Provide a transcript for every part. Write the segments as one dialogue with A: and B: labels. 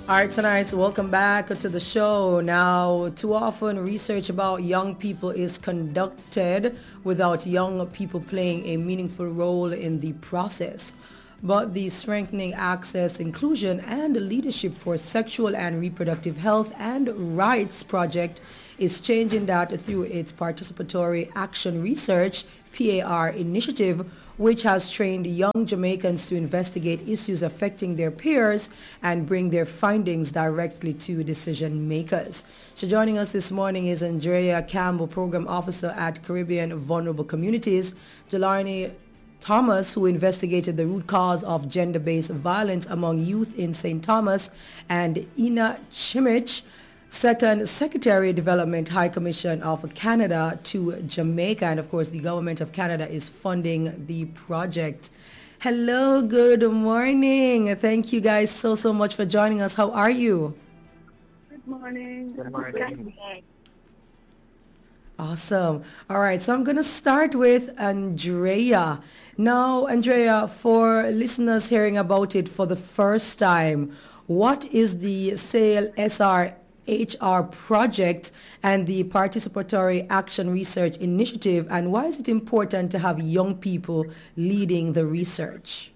A: All right, tonight, welcome back to the show. Now, too often research about young people is conducted without young people playing a meaningful role in the process. But the Strengthening Access, Inclusion, and Leadership for Sexual and Reproductive Health and Rights project is changing that through its Participatory Action Research PAR initiative, which has trained young Jamaicans to investigate issues affecting their peers and bring their findings directly to decision makers. So joining us this morning is Andrea Campbell, Program Officer at Caribbean Vulnerable Communities, Jelani Thomas, who investigated the root cause of gender-based violence among youth in St. Thomas, and Ina Chimich, Second Secretary, Development High Commission of Canada to Jamaica. And of course, the Government of Canada is funding the project. Hello, good morning. Thank you guys so much for joining us. How are you?
B: Good morning.
C: Good morning.
A: Awesome. All right, so I'm going to start with Andrea. Now, Andrea, for listeners hearing about it for the first time, what is the SAIL SRHR project and the Participatory Action Research Initiative, and why is it important to have young people leading the research?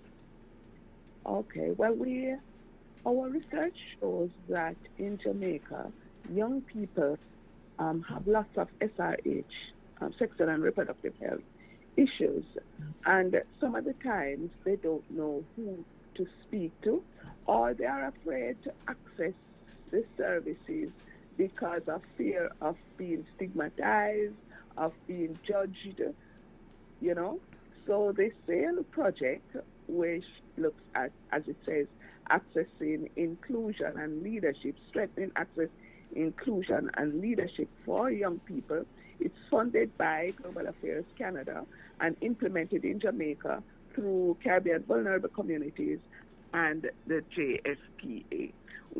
B: Okay, well, our research shows that in Jamaica, young people have lots of SRH, sexual and reproductive health issues, and some of the times they don't know who to speak to, or they are afraid to access the services because of fear of being stigmatized, of being judged, you know. So the SAIL project, which looks at, as it says, accessing inclusion and leadership, strengthening access, inclusion and leadership for young people. It's funded by Global Affairs Canada and implemented in Jamaica through Caribbean Vulnerable Communities and the JFPA.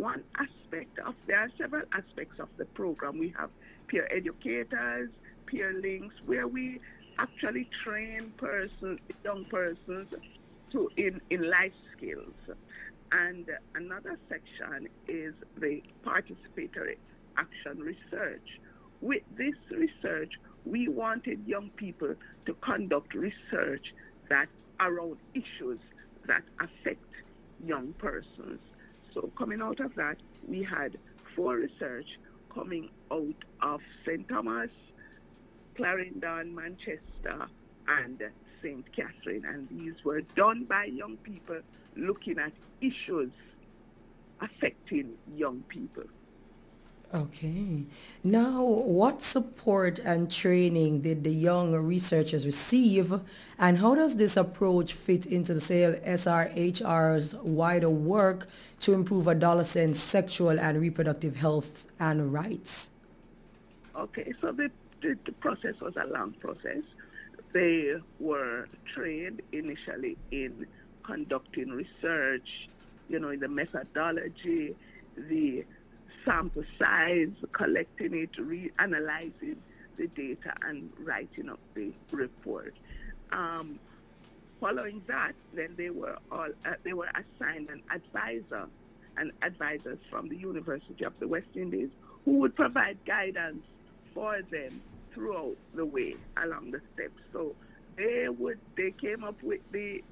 B: There are several aspects of the program. We have peer educators, peer links, where we actually train young persons in life skills. And another section is the participatory action research. With this research, we wanted young people to conduct research that around issues that affect young persons. So coming out of that, we had 4 research coming out of St. Thomas, Clarendon, Manchester, and St. Catherine, and these were done by young people looking at issues affecting young people.
A: Okay. Now, what support and training did the young researchers receive, and how does this approach fit into the SAIL SRHR's wider work to improve adolescents' sexual and reproductive health and rights?
B: Okay, so the process was a long process. They were trained initially in conducting research, in the methodology, the sample size, collecting it, analyzing the data, and writing up the report. Following that, then they were assigned an advisor and advisors from the University of the West Indies who would provide guidance for them throughout the way along the steps. So they came up with the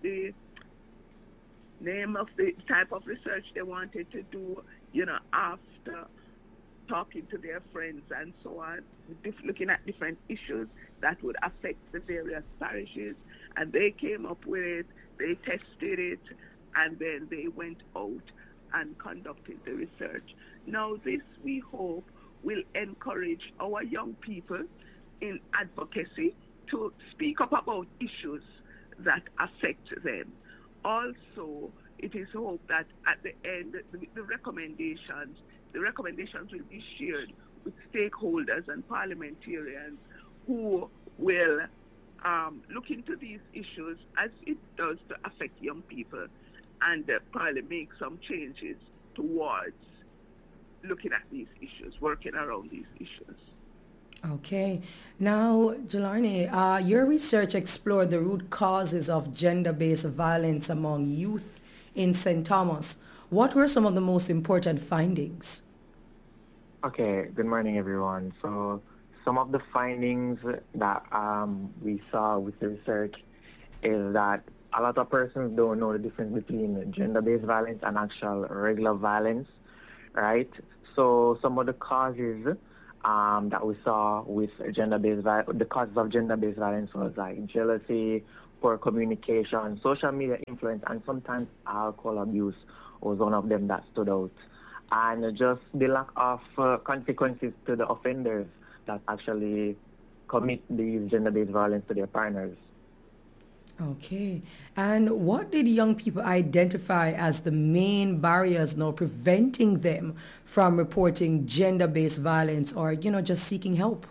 B: name of the type of research they wanted to do, after talking to their friends and so on, looking at different issues that would affect the various parishes, and they came up with it, they tested it, and then they went out and conducted the research. Now this, we hope, will encourage our young people in advocacy to speak up about issues that affect them. Also, it is hoped that at the end, the recommendations will be shared with stakeholders and parliamentarians who will look into these issues as it does to affect young people, and probably make some changes towards looking at these issues, working around these issues.
A: Okay. Now, Jelani, your research explored the root causes of gender-based violence among youth in St. Thomas. What were some of the most important findings?
C: Okay, good morning, everyone. So, some of the findings that we saw with the research is that a lot of persons don't know the difference between gender-based violence and actual regular violence, right? So, some of the causes that we saw with gender-based violence, the causes of gender-based violence was like jealousy, poor communication, social media influence, and sometimes alcohol abuse was one of them that stood out, and just the lack of consequences to the offenders that actually commit these gender-based violence to their partners.
A: Okay. And what did young people identify as the main barriers now preventing them from reporting gender-based violence or, just seeking help?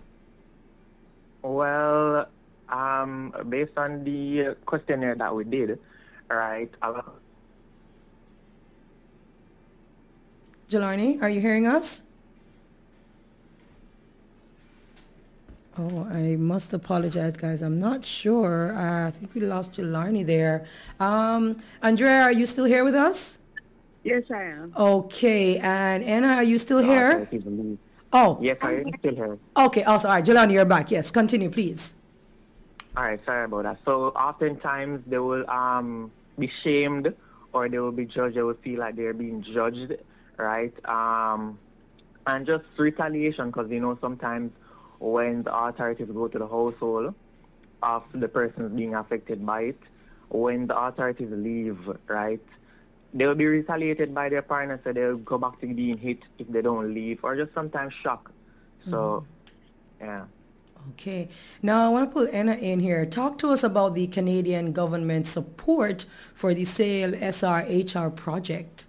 C: Well, based on the questionnaire that we did, right,
A: Jelani, are you hearing us? Oh, I must apologize, guys. I'm not sure. I think we lost Jelani there. Andrea, are you still here with us?
B: Yes, I am.
A: Okay. And Anna, are you still
C: the
A: here?
C: authorities believe.
A: Oh,
C: Yes, I am still here.
A: okay. Also, all right. Jelani, you're back. Yes, continue, please.
C: All right, sorry about that. So oftentimes they will be shamed or they will be judged. They will feel like they're being judged, right? And just retaliation because, sometimes when the authorities go to the household of the persons being affected by it, when the authorities leave, right, they'll be retaliated by their partners, so they'll go back to being hit if they don't leave, or just sometimes shock. So, yeah.
A: Okay. Now, I want to put Anna in here. Talk to us about the Canadian government support for the SAIL SRHR project.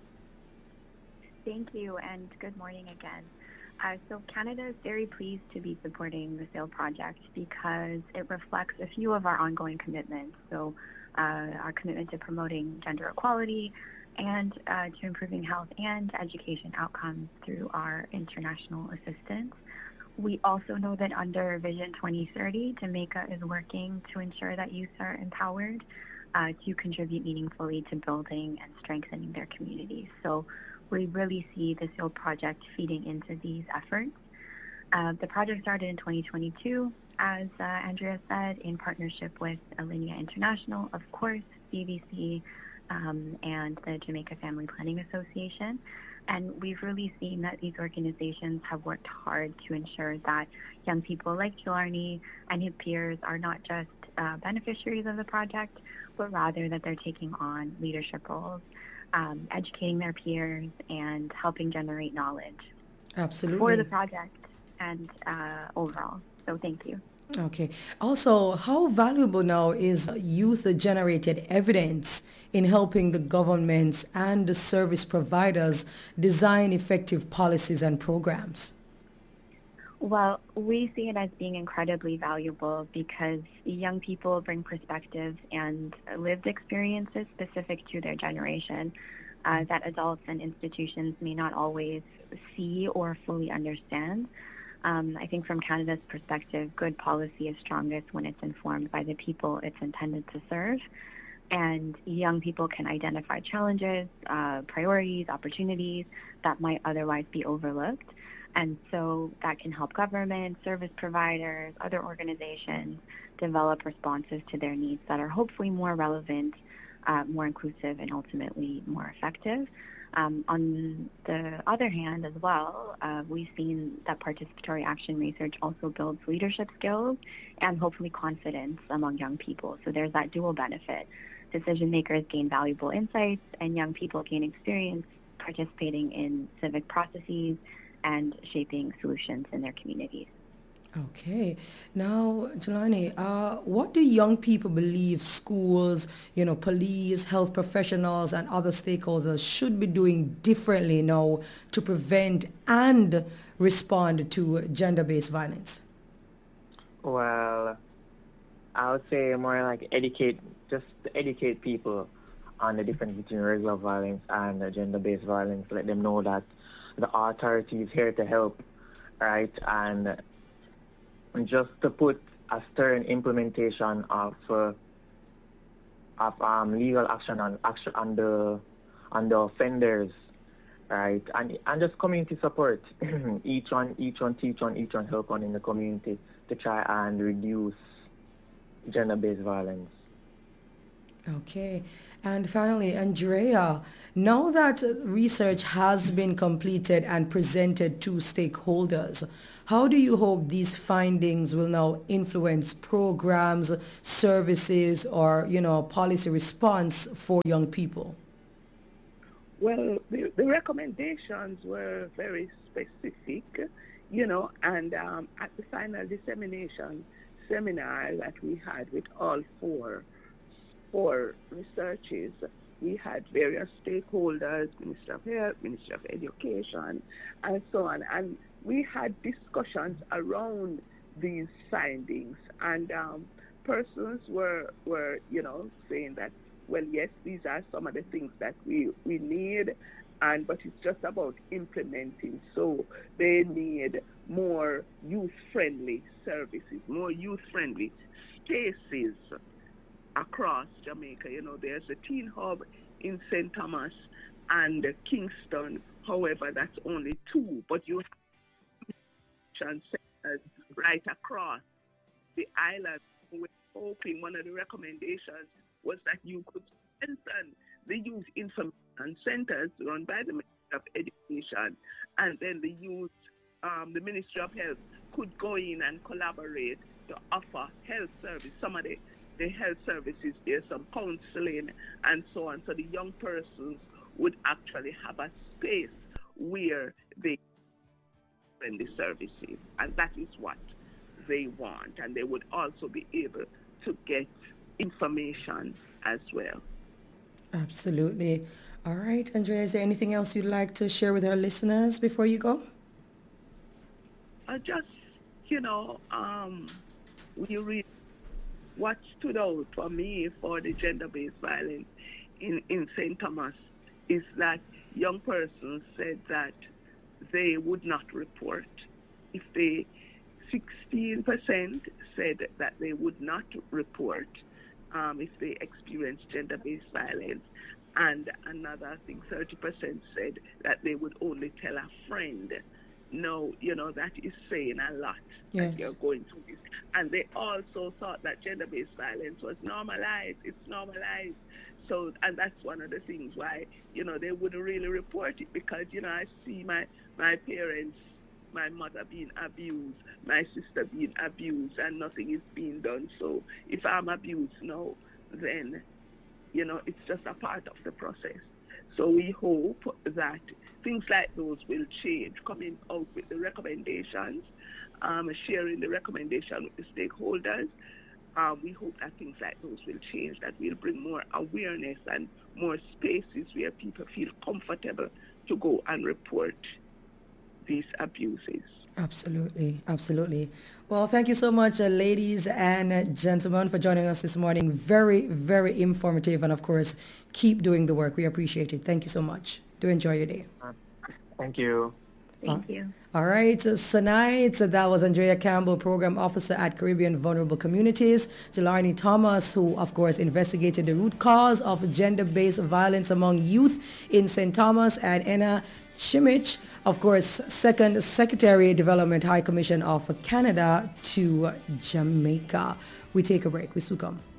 D: Thank you, and good morning again. So Canada is very pleased to be supporting the SAIL project because it reflects a few of our ongoing commitments. So our commitment to promoting gender equality and to improving health and education outcomes through our international assistance. We also know that under Vision 2030, Jamaica is working to ensure that youth are empowered to contribute meaningfully to building and strengthening their communities. So we really see the SAIL project feeding into these efforts. The project started in 2022, as Andrea said, in partnership with Alinea International, of course, CVC, and the Jamaica Family Planning Association. And we've really seen that these organizations have worked hard to ensure that young people like Jelani and his peers are not just beneficiaries of the project, but rather that they're taking on leadership roles, educating their peers, and helping generate knowledge
A: Absolutely.
D: for the project and overall. So thank you.
A: Okay. Also, how valuable now is youth-generated evidence in helping the governments and the service providers design effective policies and programs?
D: Well, we see it as being incredibly valuable because young people bring perspectives and lived experiences specific to their generation that adults and institutions may not always see or fully understand. I think from Canada's perspective, good policy is strongest when it's informed by the people it's intended to serve. And young people can identify challenges, priorities, opportunities that might otherwise be overlooked. And so that can help government, service providers, other organizations develop responses to their needs that are hopefully more relevant, more inclusive, and ultimately more effective. On the other hand as well, we've seen that participatory action research also builds leadership skills and hopefully confidence among young people. So there's that dual benefit. Decision makers gain valuable insights and young people gain experience participating in civic processes and shaping solutions in their communities.
A: Okay. Now, Jelani, what do young people believe schools, police, health professionals, and other stakeholders should be doing differently now to prevent and respond to gender-based violence?
C: Well, I would say more like just educate people on the difference between regular violence and gender-based violence. Let them know that the authority is here to help, right? And just to put a stern implementation of legal action on the offenders, right? And just community support. each one help one in the community to try and reduce gender-based violence.
A: Okay. And finally, Andrea, now that research has been completed and presented to stakeholders, how do you hope these findings will now influence programs, services, or, policy response for young people?
B: Well, the recommendations were very specific, and at the final dissemination seminar that we had with all four researches, we had various stakeholders, Minister of Health, Minister of Education, and so on. And we had discussions around these findings. And persons were saying that, well, yes, these are some of the things that we need, but it's just about implementing. So they need more youth-friendly services, more youth-friendly spaces across Jamaica. There's a teen hub in St. Thomas and Kingston. However, that's only 2, but you have centers right across the island. We're hoping one of the recommendations was that you could strengthen the youth information centers run by the Ministry of Education, and then the youth, the Ministry of Health could go in and collaborate to offer health service. Some of the health services, there's some counseling and so on. So the young persons would actually have a space where they render the services, and that is what they want. And they would also be able to get information as well.
A: Absolutely. All right, Andrea, is there anything else you'd like to share with our listeners before you go?
B: What stood out for me for the gender-based violence in St. Thomas is that young persons said that they would not report. 16% said that they would not report if they experienced gender-based violence, and another, I think 30% said that they would only tell a friend. No, that is saying a lot.
A: Yes.
B: That you're going through this. And they also thought that gender-based violence was normalized. It's normalized. So, and that's one of the things why, they wouldn't really report it, because, I see my parents, my mother being abused, my sister being abused, and nothing is being done. So if I'm abused now, then, it's just a part of the process. So we hope that things like those will change, coming out with the recommendations, sharing the recommendation with the stakeholders. We hope that things like those will change, that will bring more awareness and more spaces where people feel comfortable to go and report these abuses.
A: Absolutely, absolutely. Well, thank you so much, ladies and gentlemen, for joining us this morning. Very, very informative, and of course, keep doing the work. We appreciate it. Thank you so much. Do enjoy your day.
C: Thank you.
D: Thank you.
A: All right, tonight that was Andrea Campbell, Program Officer at Caribbean Vulnerable Communities, Jelani Thomas, who of course investigated the root cause of gender-based violence among youth in St. Thomas, and Anna Chimich, of course, Second Secretary, Development High Commission of Canada to Jamaica. We take a break. We soon come.